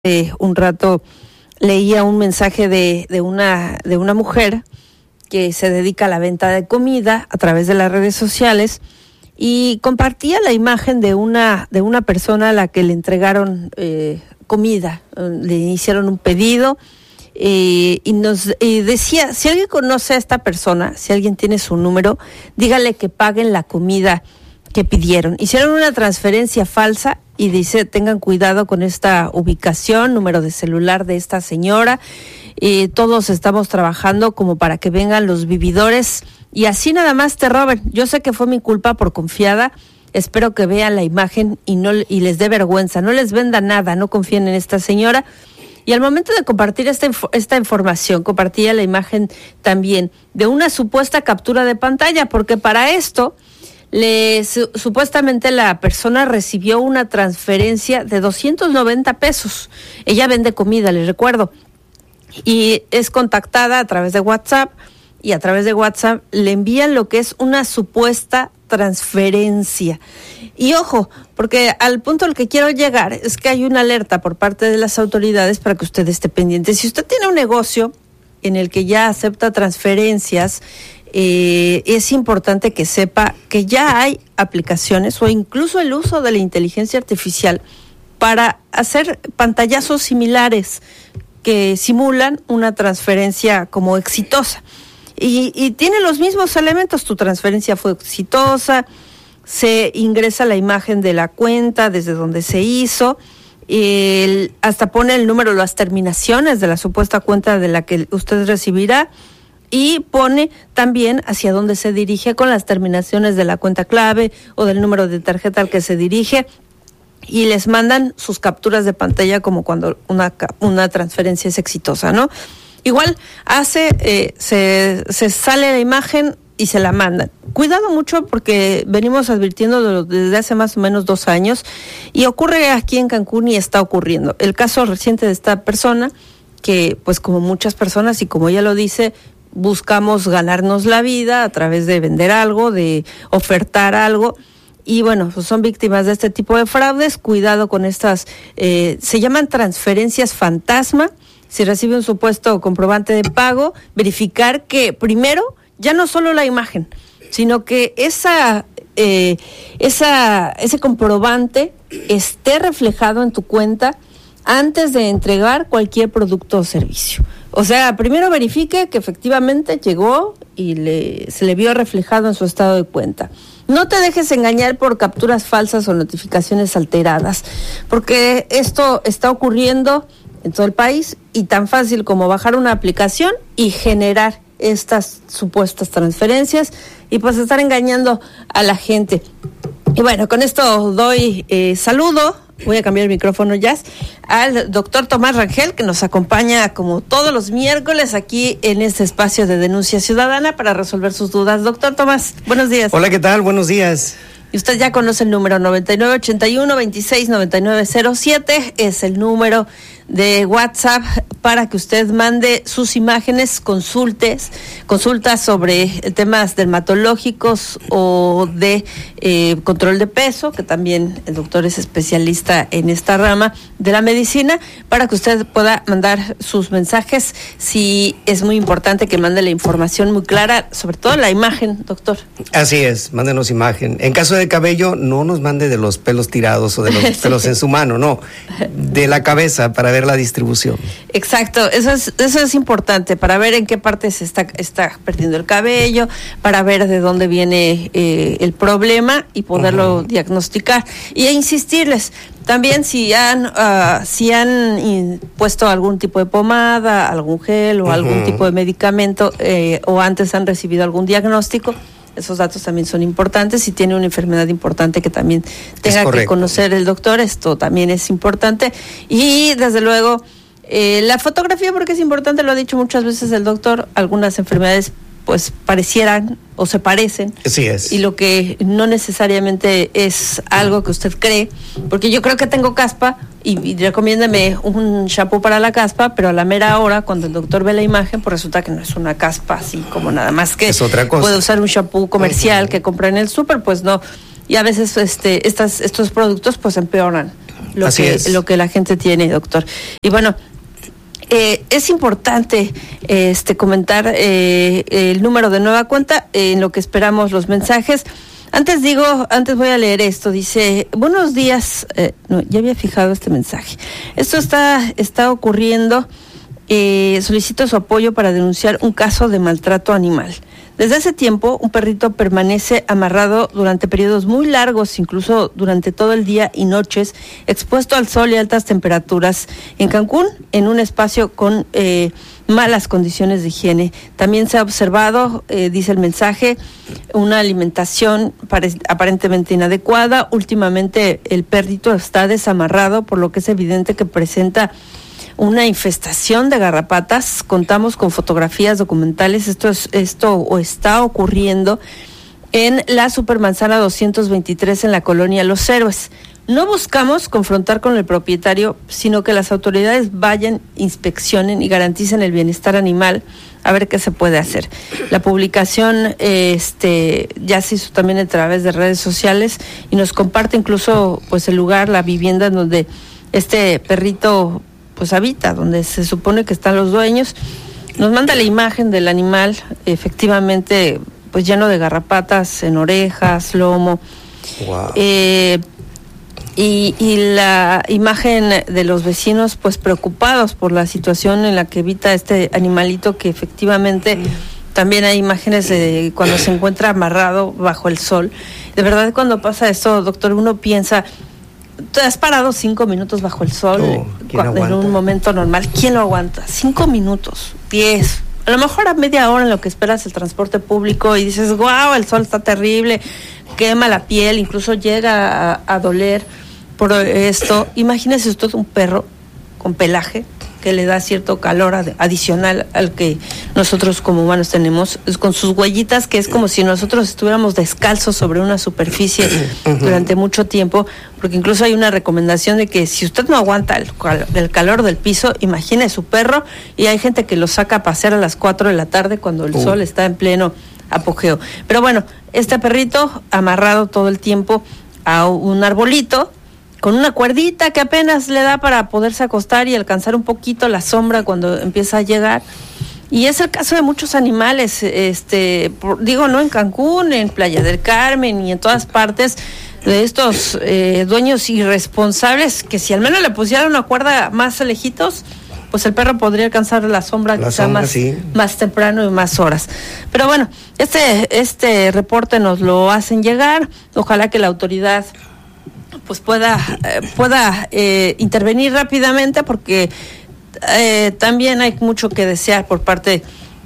Un rato leía un mensaje de una mujer que se dedica a la venta de comida a través de las redes sociales y compartía la imagen de una persona a la que le entregaron comida, le hicieron un pedido y decía, si alguien conoce a esta persona, si alguien tiene su número, dígale que paguen la comida que pidieron. Hicieron una transferencia falsa y dice, tengan cuidado con esta ubicación, número de celular de esta señora. Todos estamos trabajando como para que vengan los vividores y así nada más te roben. Yo sé que fue mi culpa por confiada. Espero que vean la imagen y les dé vergüenza. No les venda nada, no confíen en esta señora. Y al momento de compartir esta información, compartía la imagen también de una supuesta captura de pantalla, porque para esto supuestamente la persona recibió una transferencia de 290 pesos. Ella vende comida, les recuerdo, y es contactada a través de WhatsApp, y a través de WhatsApp le envían lo que es una supuesta transferencia. Y ojo, porque al punto al que quiero llegar es que hay una alerta por parte de las autoridades para que usted esté pendiente. Si usted tiene un negocio en el que ya acepta transferencias, es importante que sepa que ya hay aplicaciones o incluso el uso de la inteligencia artificial para hacer pantallazos similares que simulan una transferencia como exitosa. Y tiene los mismos elementos, tu transferencia fue exitosa, se ingresa la imagen de la cuenta desde donde se hizo, hasta pone el número, las terminaciones de la supuesta cuenta de la que usted recibirá, y pone también hacia dónde se dirige con las terminaciones de la cuenta clave o del número de tarjeta al que se dirige, y les mandan sus capturas de pantalla como cuando una transferencia es exitosa, ¿no? Igual se sale la imagen y se la mandan. Cuidado mucho porque venimos advirtiendo desde hace más o menos 2 años y ocurre aquí en Cancún y está ocurriendo. El caso reciente de esta persona que, pues como muchas personas y como ella lo dice, buscamos ganarnos la vida a través de vender algo, de ofertar algo, y bueno, pues son víctimas de este tipo de fraudes. Cuidado con estas, se llaman transferencias fantasma. Si recibe un supuesto comprobante de pago, verificar que primero, ya no solo la imagen, sino que ese comprobante esté reflejado en tu cuenta antes de entregar cualquier producto o servicio. O sea, primero verifique que efectivamente llegó y se le vio reflejado en su estado de cuenta. No te dejes engañar por capturas falsas o notificaciones alteradas, porque esto está ocurriendo en todo el país y tan fácil como bajar una aplicación y generar estas supuestas transferencias y pues estar engañando a la gente. Y bueno, con esto doy saludo. Voy a cambiar el micrófono ya al doctor Tomás Rangel, que nos acompaña como todos los miércoles aquí en este espacio de Denuncia Ciudadana para resolver sus dudas. Doctor Tomás, buenos días. Hola, ¿qué tal? Buenos días. Y usted ya conoce el número 9981-269907, es el número de WhatsApp para que usted mande sus imágenes, consultas sobre temas dermatológicos o de control de peso, que también el doctor es especialista en esta rama de la medicina, para que usted pueda mandar sus mensajes. Sí, es muy importante que mande la información muy clara, sobre todo la imagen, doctor. Así es, mándenos imagen. En caso de cabello, no nos mande de los pelos tirados o de los pelos en su mano, no, de la cabeza para ver la distribución. Exacto, eso es importante para ver en qué parte se está perdiendo el cabello, para ver de dónde viene el problema y poderlo diagnosticar. Y insistirles también si han puesto algún tipo de pomada, algún gel o algún tipo de medicamento o antes han recibido algún diagnóstico. Esos datos también son importantes. Si tiene una enfermedad importante que también tenga que conocer el doctor, esto también es importante. Y desde luego la fotografía, porque es importante, lo ha dicho muchas veces el doctor, algunas enfermedades pues parecieran o se parecen. Así es. Y lo que no necesariamente es algo que usted cree, porque yo creo que tengo caspa y recomiéndame un shampoo para la caspa, pero a la mera hora, cuando el doctor ve la imagen, pues resulta que no es una caspa así como nada más que es otra cosa. Puede usar un shampoo comercial que compra en el súper, pues no. Y a veces estos productos pues empeoran lo que la gente tiene, doctor. Y bueno, es importante comentar el número de nueva cuenta en lo que esperamos los mensajes. Antes voy a leer esto. Dice, buenos días. No, ya había fijado este mensaje. Esto está ocurriendo. Solicito su apoyo para denunciar un caso de maltrato animal. Desde hace tiempo, un perrito permanece amarrado durante periodos muy largos, incluso durante todo el día y noches, expuesto al sol y altas temperaturas en Cancún, en un espacio con malas condiciones de higiene. También se ha observado, dice el mensaje, una alimentación aparentemente inadecuada. Últimamente el perrito está desamarrado, por lo que es evidente que presenta una infestación de garrapatas. Contamos con fotografías documentales. Esto está ocurriendo en la Supermanzana 223 en la colonia Los Héroes. No buscamos confrontar con el propietario, sino que las autoridades vayan, inspeccionen y garanticen el bienestar animal, a ver qué se puede hacer. La publicación ya se hizo también a través de redes sociales y nos comparte incluso pues el lugar, la vivienda en donde este perrito pues habita, donde se supone que están los dueños. Nos manda la imagen del animal, efectivamente pues lleno de garrapatas en orejas, lomo. Wow. Y la imagen de los vecinos pues preocupados por la situación en la que habita este animalito, que efectivamente también hay imágenes de cuando se encuentra amarrado bajo el sol. De verdad, cuando pasa esto, doctor, uno piensa, tú has parado 5 minutos bajo el sol en un momento normal. ¿Quién lo aguanta? 5 minutos, 10, a lo mejor a media hora en lo que esperas el transporte público y dices, guau, el sol está terrible, quema la piel, incluso llega a doler por esto. Imagínese usted un perro con pelaje que le da cierto calor adicional al que nosotros como humanos tenemos, con sus huellitas, que es como si nosotros estuviéramos descalzos sobre una superficie durante mucho tiempo, porque incluso hay una recomendación de que si usted no aguanta el calor del piso, imagine su perro, y hay gente que lo saca a pasear a las 4 de la tarde cuando el sol está en pleno apogeo. Pero bueno, este perrito amarrado todo el tiempo a un arbolito, con una cuerdita que apenas le da para poderse acostar y alcanzar un poquito la sombra cuando empieza a llegar. Y es el caso de muchos animales, no en Cancún, en Playa del Carmen y en todas partes, de estos dueños irresponsables que si al menos le pusieran una cuerda más lejitos, pues el perro podría alcanzar la sombra quizá más temprano y más horas. Pero bueno, este reporte nos lo hacen llegar. Ojalá que la autoridad pues pueda intervenir rápidamente, porque también hay mucho que desear por parte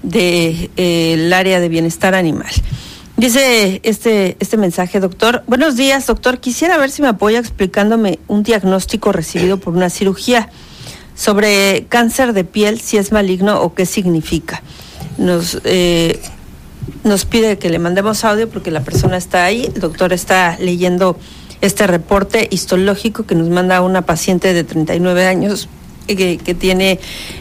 del área de bienestar animal. Dice este mensaje, doctor. Buenos días, doctor. Quisiera ver si me apoya explicándome un diagnóstico recibido por una cirugía sobre cáncer de piel, si es maligno o qué significa. Nos pide que le mandemos audio porque la persona está ahí. El doctor está leyendo este reporte histológico que nos manda una paciente de 39 años que tiene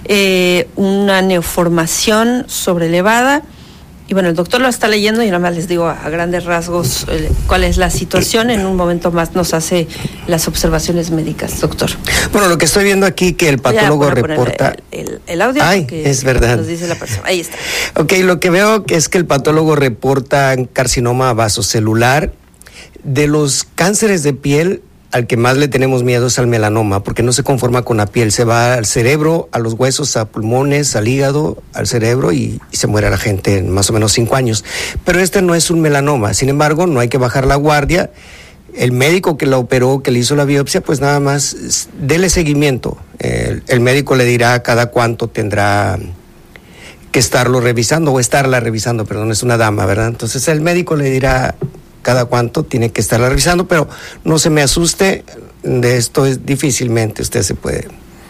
una neoformación sobrelevada. Y bueno, el doctor lo está leyendo y nada más les digo a grandes rasgos cuál es la situación. En un momento más nos hace las observaciones médicas, doctor. Bueno, lo que estoy viendo aquí que el patólogo reporta... El audio. Ay, es verdad. Nos dice la persona. Ahí está. Ok, lo que veo es que el patólogo reporta carcinoma vasocelular. De los cánceres de piel, al que más le tenemos miedo es al melanoma, porque no se conforma con la piel, se va al cerebro, a los huesos, a pulmones, al hígado, al cerebro y se muere la gente en más o menos 5 años. Pero este no es un melanoma, sin embargo, no hay que bajar la guardia. El médico que la operó, que le hizo la biopsia, pues nada más dele seguimiento. El médico le dirá cada cuánto tendrá que estarla revisando, perdón, es una dama, ¿verdad? Entonces el médico le dirá cada cuánto tiene que estarla revisando, pero no se me asuste, de esto difícilmente usted se puede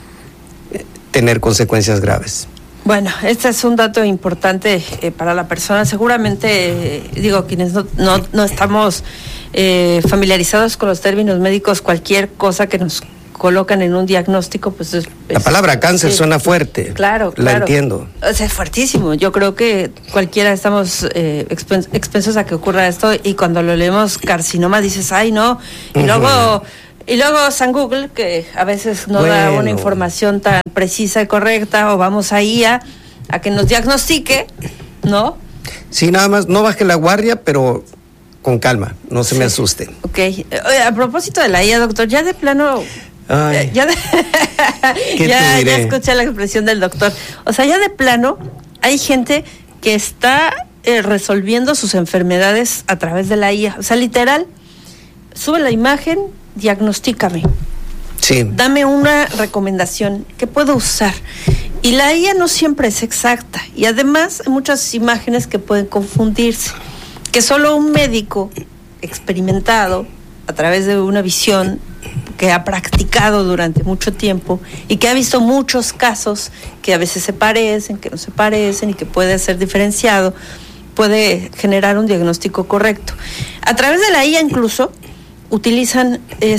tener consecuencias graves. Bueno, este es un dato importante para la persona. Seguramente, quienes no estamos familiarizados con los términos médicos, cualquier cosa que nos colocan en un diagnóstico, pues la palabra cáncer suena fuerte. Claro. La entiendo. Es fuertísimo. Yo creo que cualquiera estamos expensos a que ocurra esto, y cuando lo leemos carcinoma dices, ay no, y luego Y luego San Google, que a veces no da una información tan precisa y correcta, o vamos ahí a que nos diagnostique, ¿no? Sí, nada más, no baje la guardia, pero con calma, no se me asusten. Ok. A propósito de la IA, doctor, ya de plano... ya escuché la expresión del doctor. O sea, ya de plano hay gente que está resolviendo sus enfermedades a través de la IA. O sea, literal, sube la imagen, diagnostícame. Sí. Dame una recomendación que puedo usar. Y la IA no siempre es exacta. Y además hay muchas imágenes que pueden confundirse. Que solo un médico experimentado a través de una visión que ha practicado durante mucho tiempo y que ha visto muchos casos que a veces se parecen, que no se parecen y que puede ser diferenciado, puede generar un diagnóstico correcto. A través de la IA incluso utilizan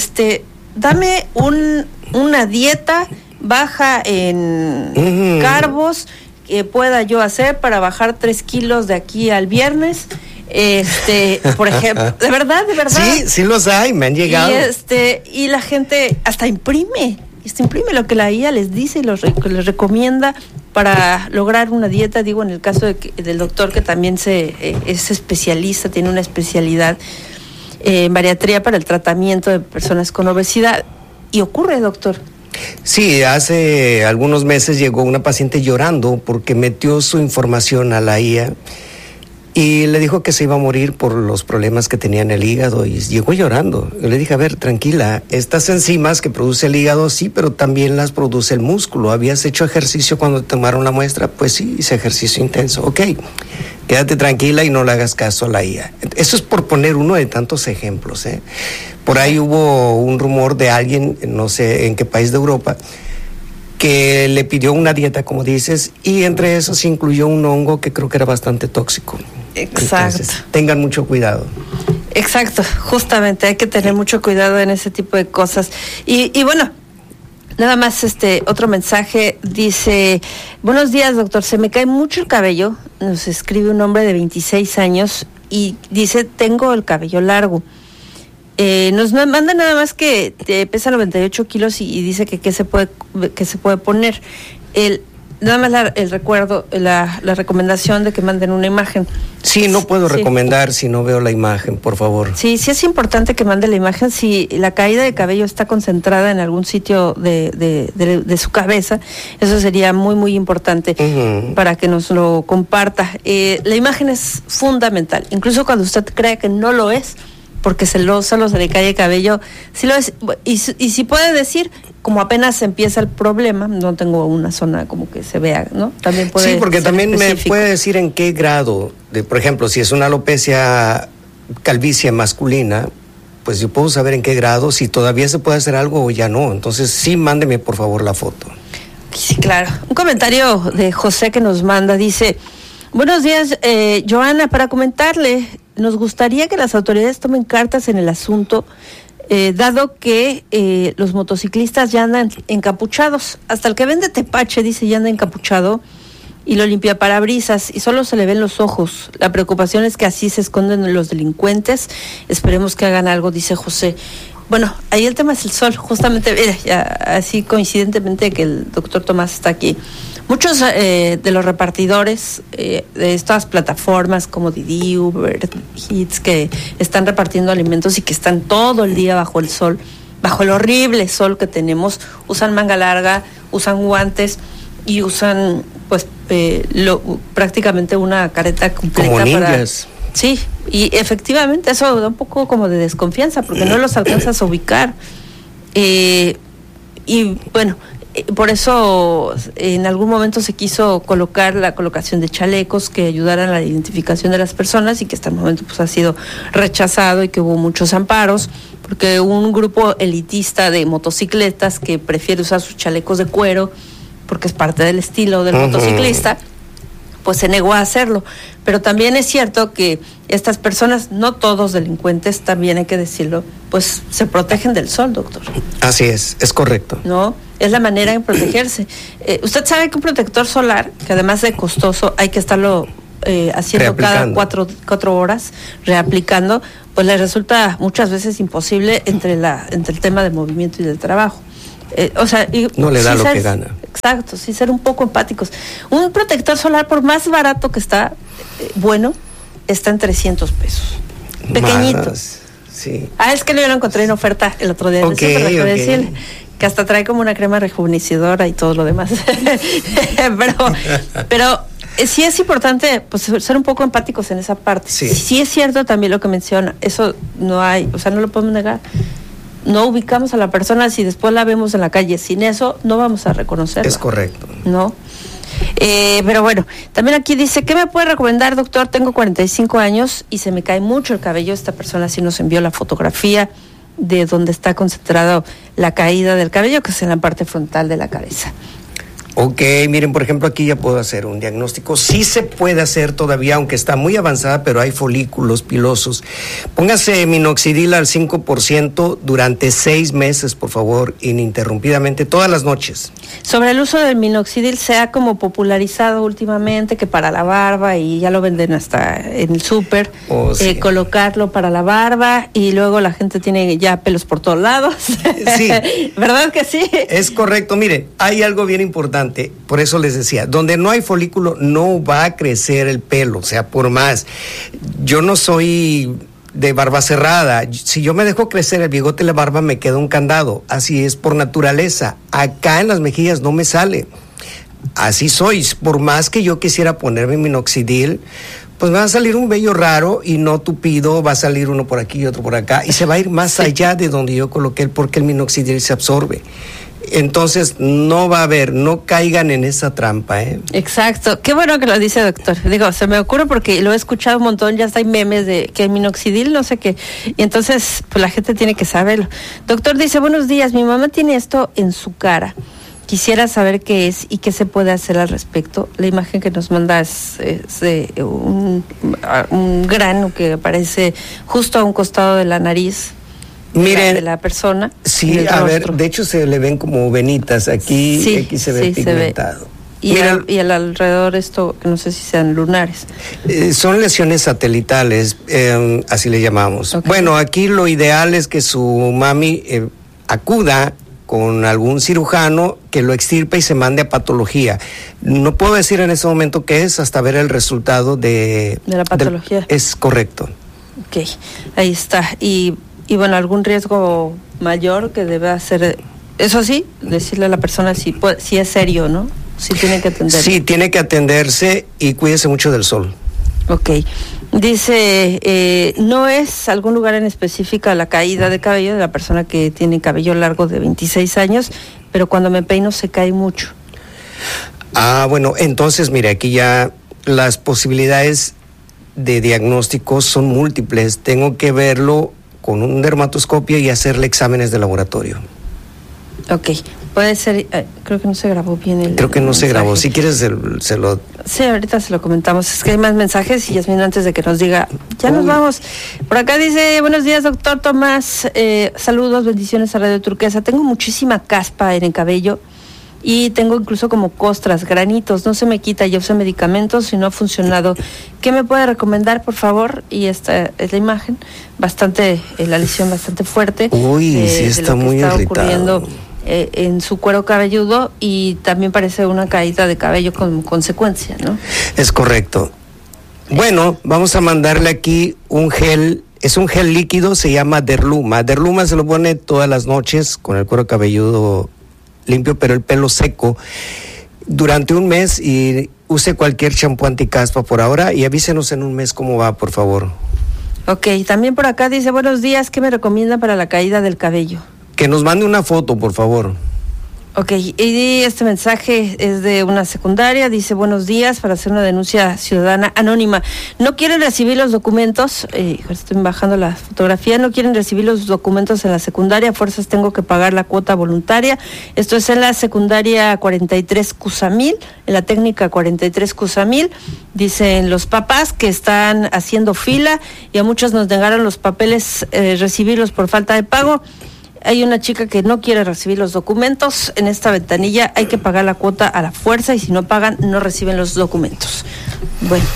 dame una dieta baja en carbos que pueda yo hacer para bajar 3 kilos de aquí al viernes. Por ejemplo, de verdad. Sí los hay, me han llegado. Y la gente hasta imprime lo que la IA les dice y les recomienda para lograr una dieta. Digo, en el caso del doctor, que también es especialista, tiene una especialidad en bariatría para el tratamiento de personas con obesidad. Y ocurre, doctor. Sí, hace algunos meses llegó una paciente llorando porque metió su información a la IA y le dijo que se iba a morir por los problemas que tenía en el hígado y llegó llorando. Yo le dije, a ver, tranquila, estas enzimas que produce el hígado, sí, pero también las produce el músculo. ¿Habías hecho ejercicio cuando te tomaron la muestra? Pues sí, hice ejercicio intenso. Ok, quédate tranquila y no le hagas caso a la IA. Eso es por poner uno de tantos ejemplos, ¿eh? Por ahí hubo un rumor de alguien, no sé en qué país de Europa, que le pidió una dieta, como dices, y entre esos incluyó un hongo que creo que era bastante tóxico. Exacto. Entonces, tengan mucho cuidado. Exacto, justamente hay que tener mucho cuidado en ese tipo de cosas. Y bueno, nada más otro mensaje dice: buenos días, doctor, se me cae mucho el cabello. Nos escribe un hombre de 26 años y dice: tengo el cabello largo. Nos manda nada más que pesa 98 kilos y dice que se puede poner. Nada más el recuerdo, la recomendación de que manden una imagen. Sí, no puedo recomendar si no veo la imagen, por favor. Sí es importante que mande la imagen. Si la caída de cabello está concentrada en algún sitio de su cabeza, eso sería muy, muy importante para que nos lo comparta. La imagen es fundamental, incluso cuando usted cree que no lo es, porque solo se le cae el cabello, sí lo es, y si puede decir, como apenas empieza el problema, no tengo una zona como que se vea, ¿no? También puede sí, porque ser también específico. Me puede decir en qué grado, por ejemplo, si es una alopecia, calvicie masculina, pues yo puedo saber en qué grado, si todavía se puede hacer algo o ya no. Entonces sí, mándeme por favor la foto. Sí, claro. Un comentario de José que nos manda, dice: buenos días, Joana, para comentarle, nos gustaría que las autoridades tomen cartas en el asunto, dado que los motociclistas ya andan encapuchados. Hasta el que vende tepache, dice, ya anda encapuchado y lo limpia parabrisas y solo se le ven los ojos. La preocupación es que así se esconden los delincuentes. Esperemos que hagan algo, dice José. Bueno, ahí el tema es el sol, justamente, mira, ya, así coincidentemente que el doctor Tomás está aquí. Muchos de los repartidores de estas plataformas como Didi, Uber, Eats, que están repartiendo alimentos y que están todo el día bajo el sol, bajo el horrible sol que tenemos, usan manga larga, usan guantes y usan pues prácticamente una careta completa. Como ninjas. Sí, y efectivamente eso da un poco como de desconfianza porque no los alcanzas a ubicar. Y bueno, por eso en algún momento se quiso colocar la colocación de chalecos que ayudaran a la identificación de las personas y que hasta el momento pues ha sido rechazado y que hubo muchos amparos porque un grupo elitista de motocicletas que prefiere usar sus chalecos de cuero porque es parte del estilo del motociclista, pues se negó a hacerlo. Pero también es cierto que estas personas, no todos delincuentes, también hay que decirlo, pues se protegen del sol, doctor. Así es correcto. ¿No? Es la manera de protegerse. Usted sabe que un protector solar, que además de costoso, hay que estarlo haciendo cada 4 horas, reaplicando, pues le resulta muchas veces imposible entre el tema del movimiento y del trabajo. No le da lo que gana. Exacto, sí, ser un poco empáticos. Un protector solar, por más barato que está, bueno, está en 300 pesos. Pequeñito. Sí. Es que yo lo encontré en oferta el otro día. Decirle que hasta trae como una crema rejuvenecedora y todo lo demás. pero sí es importante pues ser un poco empáticos en esa parte. Sí es cierto también lo que menciona. Eso no hay, no lo podemos negar. No ubicamos a la persona si después la vemos en la calle. Sin eso no vamos a reconocerla. Es correcto. ¿No? Pero bueno, también aquí dice, ¿qué me puede recomendar, doctor? Tengo 45 años y se me cae mucho el cabello. Esta persona sí nos envió la fotografía de donde está concentrado la caída del cabello, que es en la parte frontal de la cabeza. Ok, miren, por ejemplo, aquí ya puedo hacer un diagnóstico. Sí se puede hacer todavía, aunque está muy avanzada, pero hay folículos pilosos. Póngase minoxidil al 5% durante 6 meses, por favor, ininterrumpidamente, todas las noches. Sobre el uso del minoxidil, se ha como popularizado últimamente que para la barba, y ya lo venden hasta en el súper, sí. Colocarlo para la barba, y luego la gente tiene ya pelos por todos lados. Sí. ¿Verdad que sí? Es correcto. Miren, hay algo bien importante. Por eso les decía, donde no hay folículo no va a crecer el pelo, o sea, por más. Yo no soy de barba cerrada. Si yo me dejo crecer el bigote y la barba, me queda un candado. Así es por naturaleza. Acá en las mejillas no me sale. Así soy. Por más que yo quisiera ponerme minoxidil, pues me va a salir un vello raro y no tupido, va a salir uno por aquí y otro por acá, y se va a ir más allá de donde yo coloqué, porque el minoxidil se absorbe. Entonces no va a haber, no caigan en esa trampa, ¿eh? Exacto, qué bueno que lo dice, doctor. Digo, se me ocurre porque lo he escuchado un montón, ya hasta hay memes de que el minoxidil no sé qué, y entonces pues la gente tiene que saberlo. Doctor dice, buenos días, mi mamá tiene esto en su cara. Quisiera saber qué es y qué se puede hacer al respecto. La imagen que nos manda es de un grano que aparece justo a un costado de la nariz. Miren, de la persona. Sí, a ver, de hecho se le ven como venitas aquí, sí, aquí se ve pigmentado. Y al alrededor esto, que no sé si sean lunares. Son lesiones satelitales, así le llamamos. Okay. Bueno, aquí lo ideal es que su mami acuda con algún cirujano que lo extirpe y se mande a patología. No puedo decir en ese momento qué es hasta ver el resultado de la patología. Es correcto. Ok, ahí está. Y bueno, algún riesgo mayor que debe hacer, eso sí, decirle a la persona si es serio, ¿no? Si tiene que atenderse. Sí, tiene que atenderse y cuídese mucho del sol. Ok. Dice, ¿no es algún lugar en específica la caída de cabello de la persona que tiene cabello largo de 26 años, pero cuando me peino se cae mucho? Bueno, entonces, mire, aquí ya las posibilidades de diagnóstico son múltiples. Tengo que verlo con un dermatoscopio y hacerle exámenes de laboratorio. Ok, puede ser, creo que no se grabó bien el Creo que no mensaje. Se grabó, si quieres se lo... Sí, ahorita se lo comentamos, es que hay más mensajes y Yasmín, antes de que nos diga, ya nos vamos. Por acá dice, buenos días, doctor Tomás, saludos, bendiciones a Radio Turquesa. Tengo muchísima caspa en el cabello y tengo incluso como costras, granitos, no se me quita, yo uso medicamentos y no ha funcionado. ¿Qué me puede recomendar, por favor? Y esta es la imagen, la lesión bastante fuerte. Uy, sí está muy irritado. Ocurriendo en su cuero cabelludo, y también parece una caída de cabello con consecuencia, ¿no? Es correcto. Bueno, vamos a mandarle aquí un gel. Es un gel líquido, se llama Derluma. Derluma se lo pone todas las noches con el cuero cabelludo limpio, pero el pelo seco, durante un mes, y use cualquier champú anticaspa por ahora y avísenos en un mes cómo va, por favor. Ok, también por acá dice, buenos días, ¿qué me recomiendan para la caída del cabello? Que nos mande una foto, por favor. Ok, y este mensaje es de una secundaria, dice, buenos días, para hacer una denuncia ciudadana anónima. No quieren recibir los documentos, estoy bajando la fotografía, no quieren recibir los documentos en la secundaria, a fuerzas tengo que pagar la cuota voluntaria. Esto es en la secundaria 43 Cusamil, en la técnica 43 Cusamil. Dicen los papás que están haciendo fila y a muchos nos negaron los papeles, recibirlos por falta de pago. Hay una chica que no quiere recibir los documentos. En esta ventanilla hay que pagar la cuota a la fuerza y si no pagan, no reciben los documentos. Bueno,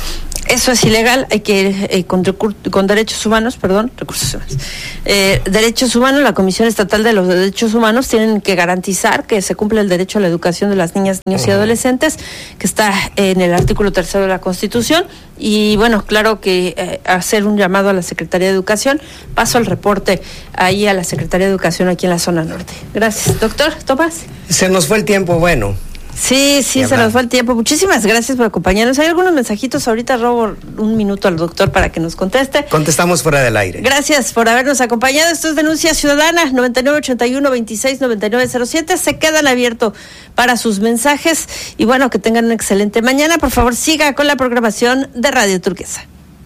Eso es ilegal, hay que ir con derechos humanos, recursos humanos. Derechos humanos, la Comisión Estatal de los Derechos Humanos tienen que garantizar que se cumple el derecho a la educación de las niñas, niños y adolescentes, que está en el artículo 3 de la Constitución. Y bueno, claro que hacer un llamado a la Secretaría de Educación. Paso el reporte ahí a la Secretaría de Educación aquí en la zona norte. Gracias, doctor Tomás. Se nos fue el tiempo, bueno. Sí, se nos fue el tiempo. Muchísimas gracias por acompañarnos. Hay algunos mensajitos. Ahorita robo un minuto al doctor para que nos conteste. Contestamos fuera del aire. Gracias por habernos acompañado. Esto es Denuncia Ciudadana, 9981-269907. Se quedan abiertos para sus mensajes. Y bueno, que tengan una excelente mañana. Por favor, siga con la programación de Radio Turquesa.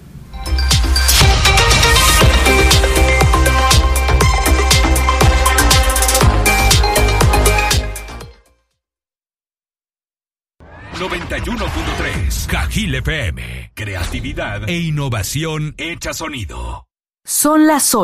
...91.3... Cajil FM... Creatividad e innovación hecha sonido. Son las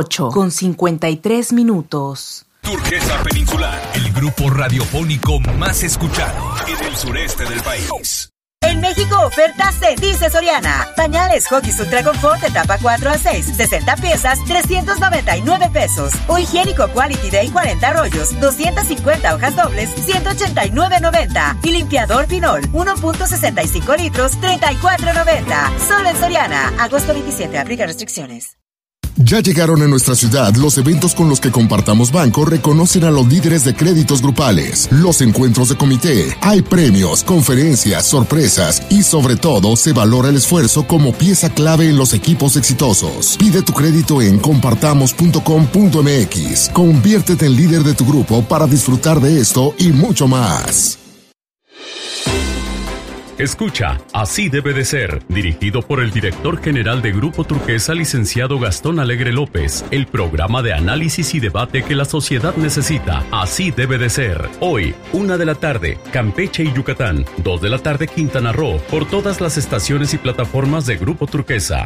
8:53. Turquesa Peninsular... el grupo radiofónico más escuchado... en el sureste del país. En México, ofertas de Dice Soriana. Pañales Huggies Ultra Confort de tapa 4 a 6, 60 piezas, 399 pesos. O higiénico Quality Day 40 rollos, 250 hojas dobles, 189.90. Y limpiador Pinol, 1.65 litros, 34.90. Solo en Soriana. Agosto 27, aplica restricciones. Ya llegaron a nuestra ciudad los eventos con los que Compartamos Banco reconocen a los líderes de créditos grupales, los encuentros de comité, hay premios, conferencias, sorpresas y sobre todo se valora el esfuerzo como pieza clave en los equipos exitosos. Pide tu crédito en compartamos.com.mx. Conviértete en líder de tu grupo para disfrutar de esto y mucho más. Escucha, Así debe de ser, dirigido por el director general de Grupo Turquesa, licenciado Gastón Alegre López, el programa de análisis y debate que la sociedad necesita. Así debe de ser. Hoy, 1 de la tarde, Campeche y Yucatán, 2 de la tarde, Quintana Roo, por todas las estaciones y plataformas de Grupo Turquesa.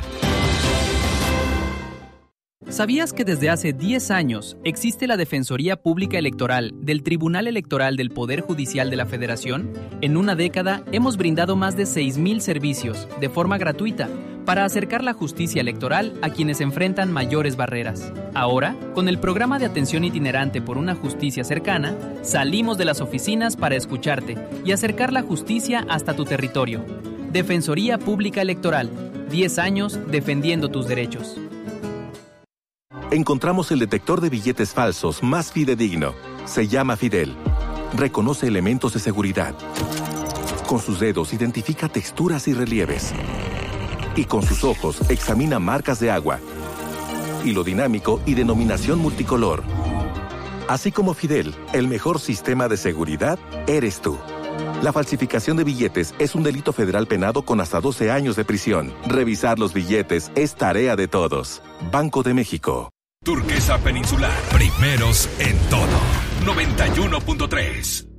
¿Sabías que desde hace 10 años existe la Defensoría Pública Electoral del Tribunal Electoral del Poder Judicial de la Federación? En una década hemos brindado más de 6,000 servicios de forma gratuita para acercar la justicia electoral a quienes enfrentan mayores barreras. Ahora, con el programa de atención itinerante por una justicia cercana, salimos de las oficinas para escucharte y acercar la justicia hasta tu territorio. Defensoría Pública Electoral, 10 años defendiendo tus derechos. Encontramos el detector de billetes falsos más fidedigno. Se llama Fidel. Reconoce elementos de seguridad. Con sus dedos identifica texturas y relieves. Y con sus ojos examina marcas de agua. Hilo dinámico y denominación multicolor. Así como Fidel, el mejor sistema de seguridad eres tú. La falsificación de billetes es un delito federal penado con hasta 12 años de prisión. Revisar los billetes es tarea de todos. Banco de México. Turquesa Peninsular, primeros en todo. 91.3.